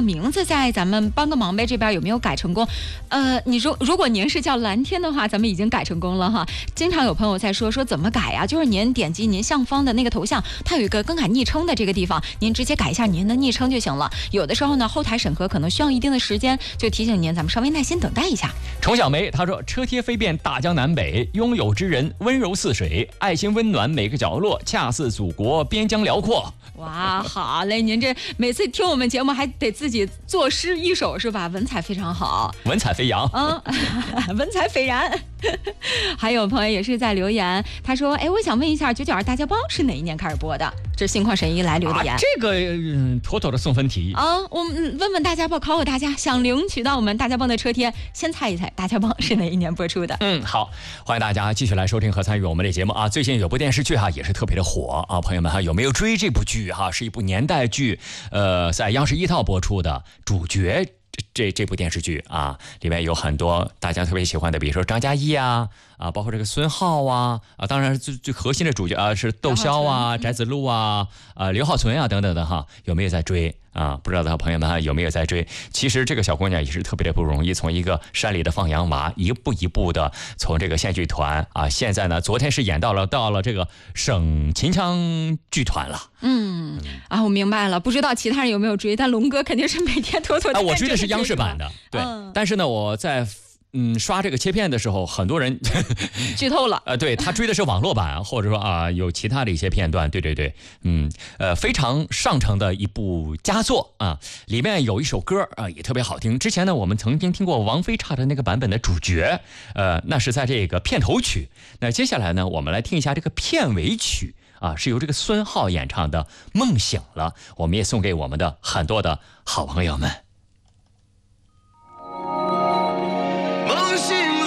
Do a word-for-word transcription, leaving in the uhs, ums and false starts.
名字在咱们帮个忙呗这边有没有改成功？呃，你说如果您是叫蓝天的话，咱们已经改成功了哈。经常有朋友在说说怎么改呀？就是您点击您上方的那个头像，它有一个更改昵称的这个地方，您直接改一下您的昵称就行了。有的时候呢，后台审核可能需要一定的时间，就提醒您咱们稍微耐心等待一下。 程小梅她说：“车贴飞遍大江南北，拥有之人温柔似水，爱心温暖每个角落，恰似祖国边疆辽阔。” 哇，好嘞！您这每次听我们节目还得自己作诗一首是吧？文采非常好， 文采飞扬， 嗯，文采斐然。还有朋友也是在留言，他说：“哎，我想问一下，九九二大家帮是哪一年开始播的？”这是心旷神怡来留的言， 啊、这个、嗯、妥妥的送分题啊！我们问问大家报，考考大家，想领取到我们大家帮的车贴，先猜一猜大家帮是哪一年播出的？ 嗯，好，欢迎大家继续来收听和参与我们的节目啊！最近有部电视剧哈、啊，也是特别的火啊，朋友们哈，有没有追这部剧哈、啊？是一部年代剧，呃，在央视一套播出的，主角。这这部电视剧啊，里面有很多大家特别喜欢的，比如说张嘉译啊，啊，包括这个孙浩啊，啊，当然最最核心的主角啊是窦骁啊、翟子路啊、啊刘浩存啊等等的哈，有没有在追啊？不知道的朋友们有没有在追？其实这个小姑娘也是特别的不容易，从一个山里的放羊娃，一步一步的从这个县剧团啊，现在呢，昨天是演到了到了这个省秦腔剧团了。 嗯啊，我明白了，不知道其他人有没有追，但龙哥肯定是每天妥妥的。 啊，我追的是央视版的，对，嗯、但是呢，我在。嗯，刷这个切片的时候，很多人剧透了。 呃，对，他追的是网络版，或者说啊，有其他的一些片段。对对对，嗯，呃，非常上乘的一部佳作啊，里面有一首歌啊，也特别好听。之前呢，我们曾经听过王菲唱的那个版本的主角，呃，那是在这个片头曲。那接下来呢，我们来听一下这个片尾曲啊，是由这个孙浩演唱的《梦醒了》，我们也送给我们的很多的好朋友们。